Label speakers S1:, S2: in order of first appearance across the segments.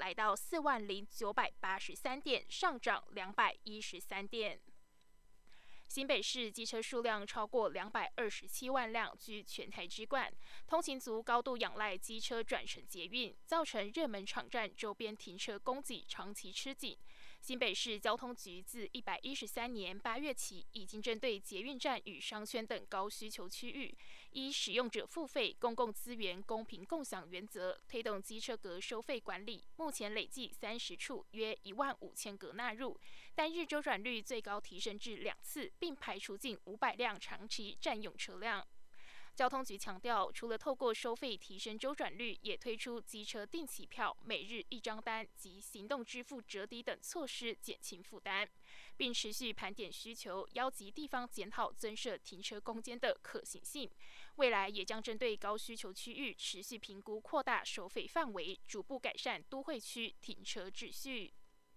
S1: 来到40983点，上涨213点。新北市机车数量超过227万辆，居全台之冠。通勤族高度仰赖机车转乘捷运，造成热门场站周边停车供给长期吃紧。新北市交通局自113年8月起，已经针对捷运站与商圈等高需求区域，依使用者付费、公共资源公平共享原则，推动机车格收费管理。目前累计30处，约15000格纳入，单日周转率最高提升至2次，并排除近500辆长期占用车辆。交通局强调，除了透过收费提升周转率，也推出机车定期票、每日1张单及行动支付折抵等措施，减轻负担，并持续盘点需求，邀集地方检讨增设停车空间的可行性。未来也将针对高需求区域，持续评估扩大收费范围，逐步改善都会区停车秩序。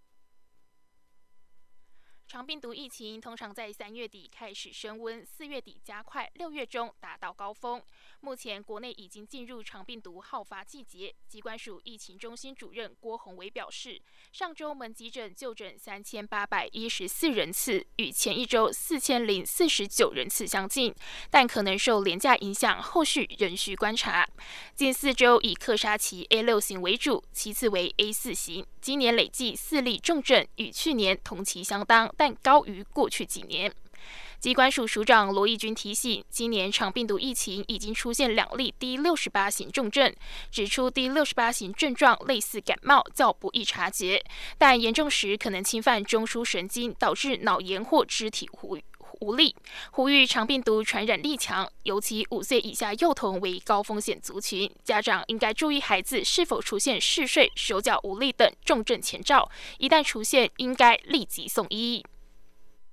S1: 长病毒疫情通常在3月底开始升温，4月底加快，6月中达到高峰。目前国内已经进入长病毒好发季节。疾管署疫情中心主任郭宏伟表示，上周门急诊就诊3814人次，与前一周4049人次相近，但可能受连假影响，后续仍需观察。近4周以克沙奇 A6 型为主，其次为 A4 型。今年累计4例重症，与去年同期相当，但高于过去几年。疾管署署长罗义军提醒，今年长病毒疫情已经出现2例D68型重症，指出D68型症状类似感冒，较不易察觉，但严重时可能侵犯中枢神经，导致脑炎或肢体无力。呼吁长病毒传染力强，尤其5岁以下幼童为高风险族群，家长应该注意孩子是否出现嗜睡、手脚无力等重症前兆，一旦出现，应该立即送医。